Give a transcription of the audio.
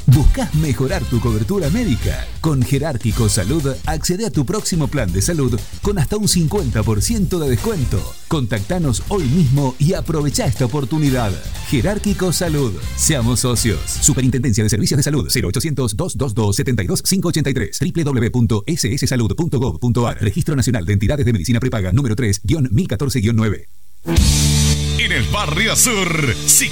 ¿Buscas mejorar tu cobertura médica? Con Jerárquico Salud accede a tu próximo plan de salud con hasta un 50% de descuento. Contactanos hoy mismo y aprovecha esta oportunidad. Jerárquico Salud. Seamos socios. Superintendencia de Servicios de Salud. 0800-222-72583. www.sssalud.gov.ar. Registro Nacional de Entidades de Medicina Prepaga número 3-1014-9. En el Barrio Sur,